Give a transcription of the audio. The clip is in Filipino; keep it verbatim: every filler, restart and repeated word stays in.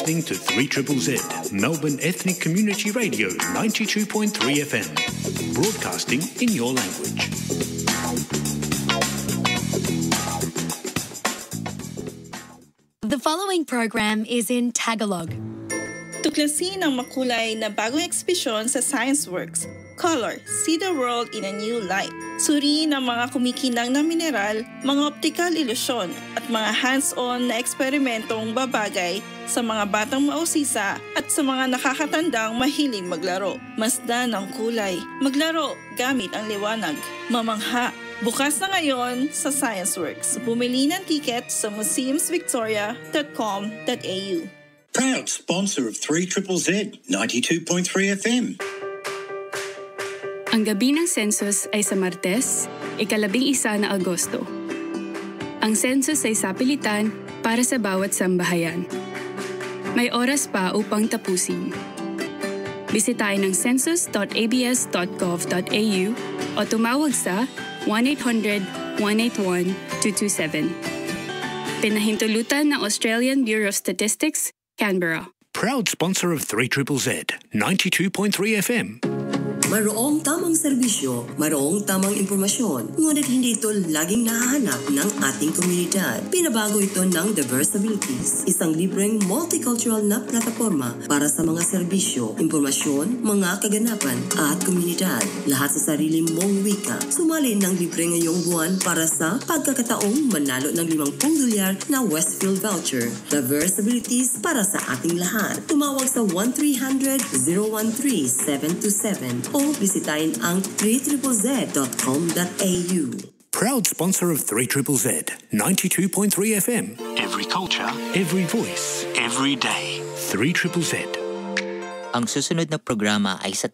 Listening to three triple Z, Melbourne Ethnic Community Radio ninety-two point three F M. Broadcasting in your language. The following program is in Tagalog. Tuklasin ang makulay na bagong ekspedisyon sa ScienceWorks. Color, see the world in a new light. Suriin ang mga kumikinang na mineral, mga optical ilusyon at mga hands-on na eksperimentong babagay sa mga batang mausisa at sa mga nakakatandang mahiling maglaro. Masdan ang kulay. Maglaro gamit ang liwanag. Mamangha. Bukas na ngayon sa ScienceWorks. Bumili ng ticket sa museums victoria dot com dot a u. Proud sponsor of three triple Z, ninety-two point three F M. Ang gabi ng census ay sa Martes, ikalabing isa na Agosto. Ang census ay sapilitan para sa bawat sambahayan. May oras pa upang tapusin. Bisitahin ang census dot a b s dot gov dot a u o tumawag sa one eight hundred, one eight one, two two seven. Pinahintulutan ng Australian Bureau of Statistics, Canberra. Proud sponsor of three triple Z, ninety-two point three F M. Mayroong tamang serbisyo, mayroong tamang impormasyon, ngunit hindi ito laging nahahanap ng ating komunidad. Pinabago ito ng Diversabilities, isang libreng multicultural na plataforma para sa mga serbisyo, impormasyon, mga kaganapan at komunidad. Lahat sa sarili mong wika. Sumali ng libre ngayong buwan para sa pagkakataong manalo ng limangpung dolyar na Westfield voucher. Diversabilities para sa ating lahat. Tumawag sa one three hundred, zero one three, seven two seven o bisitahin ang three triple z dot com dot a u. Proud sponsor of three triple Z, ninety-two point three F M. Every culture, Every voice, every day. three triple Z. Ang susunod na programa ay sa